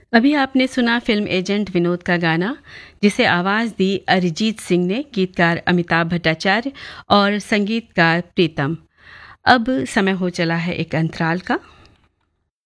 अभी आपने सुना फिल्म एजेंट विनोद का गाना, जिसे आवाज़ दी अरिजीत सिंह ने, गीतकार अमिताभ भट्टाचार्य और संगीतकार प्रीतम। अब समय हो चला है एक अंतराल का।